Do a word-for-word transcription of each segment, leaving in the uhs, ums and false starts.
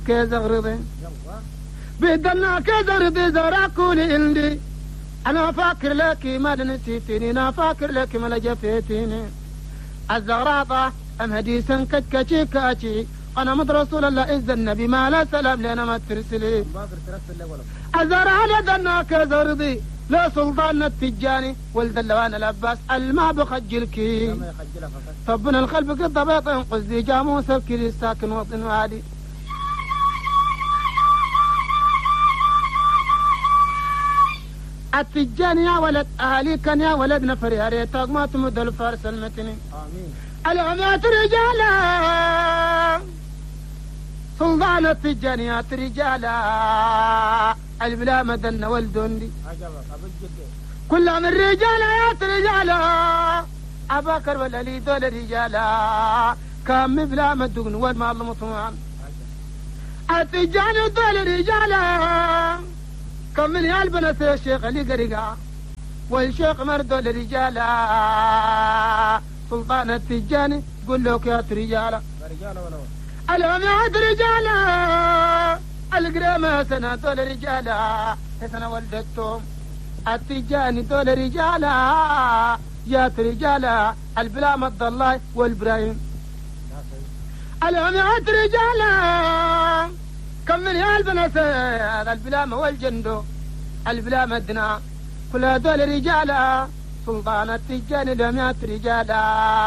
كزغرضي بدلنا كزغرضي زراكولي عندي أنا فاكر لك ما نسيتني أنا فاكر لك ما لجفتيني الزغراطة أم هديسا كتكتي كاتي أنا مد رسول الله إذ النبي ما لا سلام لنا ما ترسلي الزرع لدنا كزغرضي لا سلطان التجاني ولد اللوان الأباس الماء بخجلكي طبنا الخلف قد ضبيط انقذ ذي جاموس الكري ساكن وطن وادي التجاني يا ولد أهلي كان يا ولد نفر يا ريتك ما تمد الفارس المتني آمين العمات رجالا سلطان التجانيات رجالا البلا مدن والدندي كل من رجالات رجالا أباكر والألي دول رجالا كم بلا مدن والمال مطمئن التجاني دول رجالا كم من يالبنا سي الشيخ علي قريقا والشيخ مرد رجالا سلطان التجاني قل له كيات رجالا العمات رجالا القريمة سنة دول رجالا سنة ولدتهم التجاني دول رجالا جات رجالا البلا مد الله والبراهيم العمات رجالا كم من يالبنا سنة البلا والجندو البلا مدنا كل دول رجالا سلطان التجاني العمات رجالا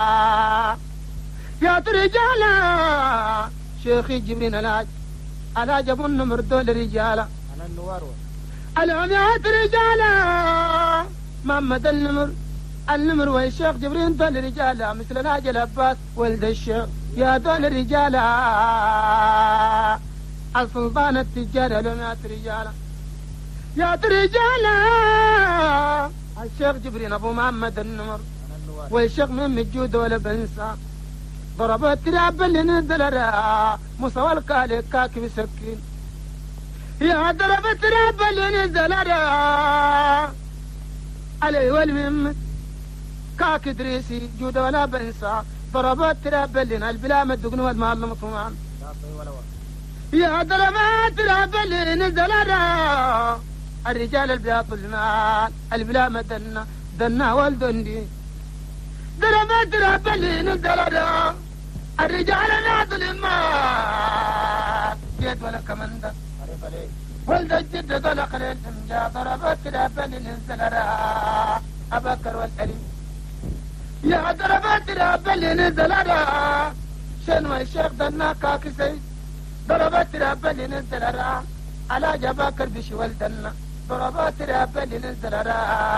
يا رجالا شيخي جبرين الهاج الهاج ابو النمر دول رجالا انا النوار العميات رجالا محمد النمر النمر والشيخ جبرين دول رجالا مثل الهاج العباس ولد الشيخ يا دول رجالا السلطان التجاري العميات رجالا يا رجالا الشيخ جبرين ابو محمد النمر والشيخ من الجود ولا بنسى ضربت تلعب اللي نزلرا مصوى الكالي كاكي بسكين يا ضربت تلعب اللي نزلرا علي والمهم كاكي دريسي جود ولا بنسى ضربت تلعب اللي البلا مدقن والمعلم طمان يا ضربت تلعب اللي نزلرا الرجال البياض المال البلا مدنا دنا والدندي ضربت تلعب اللي نزلرا الرجال ناضل المال جيت ولا كمندا ولد الجد طلق للمجا ضربت الابل نزل را ابكر والالي يا ضربت الابل نزل را شنو الشيخ دنا كاكسي ضربت الابل نزل را على جباكر بش ولدنا ضربت الابل نزل را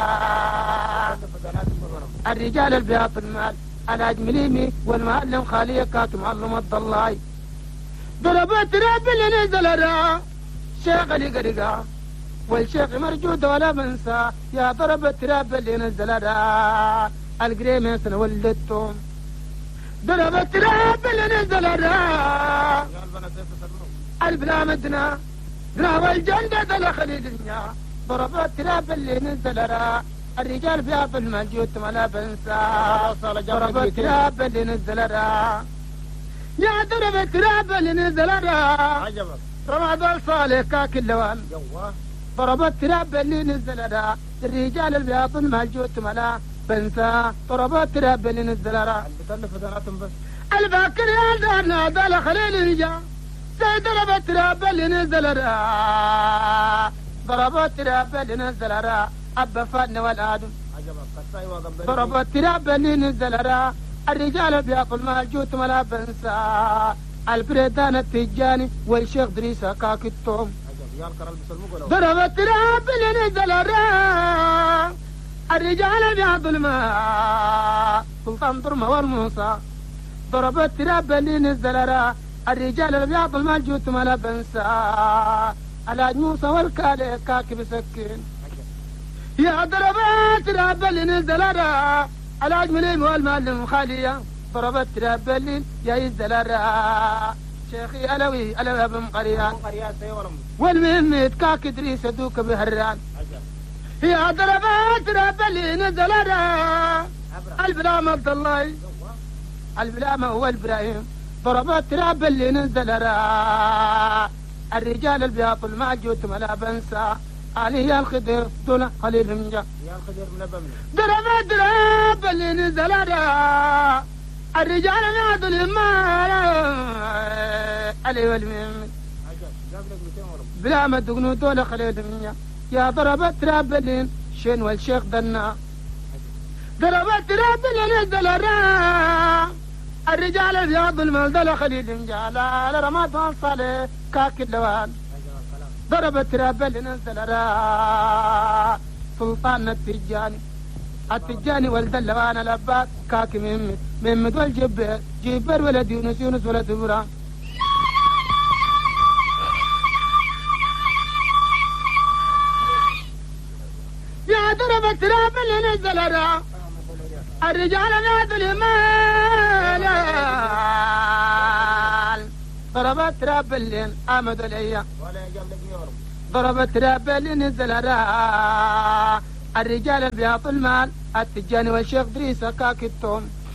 الرجال البياض المال الحاج مليمي والمعلم خالية كاتم معلم الضلاي ضربت راب اللي نزل را شيخ علي قرقا والشيخ مرجود ولا منسى يا ضربت راب اللي نزل را القريمة سنة ولدتهم ضربت راب اللي نزل را البلا مدنا راوى الجنة دخل الدنيا ضربت راب اللي نزل را الرجال بياب الموجود ما بنسى ضربت تراب اللي نزل را يا ضربت تراب اللي نزل را عجبك رمضان صالح كاك اللوان ضربت تراب اللي نزل را الرجال البياض الموجود ما بنسى ضربت تراب اللي نزل را الباكر يا دارنا دال خليل رجا سي ضربت تراب اللي نزل را ضربت تراب اللي نزل را أبا فادنا والآدم ضربت تراب اللي نزل را الرجال بياكل موجود ملا بنسى البريدان التجاني والشيخ دريسة كاكتهم ضربت تراب اللي نزل را الرجال بياكل الماء سلطان ضرمة والموسى ضربت تراب اللي نزل را الرجال بياكل موجود ملا بنسى الحاج موسى والكالي كاكي بسكين يا ضربت راب اللي نزل را الحاج مليم والمعلم خالية ضربت راب اللي يا يزل را شيخي ألوي ألوي ابن قريان والمهم يتكاك دريس دوك بهران يا ضربت راب اللي نزل را البلام عبد الله البلام هو البراهيم ضربت تراب اللي نزل راء الرجال البياط ما جوت ملا بنسى علي الخضر دون خليل همجا يا الخضر من بمن ضربت تراب اللي نزل راء الرجال نادل ما علي والميم بلا ما تقنوا دول خليل همجا يا ضربت تراب اللي شين والشيخ دنا ضربت تراب اللي نزل راء الرجال البياض الملدل خليل جالا على رمضان صالح كاك اللوان ضربت تراب اللي نزل راء سلطان التجاني التجاني ولد اللوان الأباد كاك مهمد مهمد والجبر جبر ولد يونس يونس ولد إبراهيم يا ضربت تراب اللي نزل راء الرجال نادل مال ضربت تراب اللين آمد الأيام ضربت تراب اللين نزل راء الرجال بيعطوا المال التجاني والشيخ دريس كاك التوم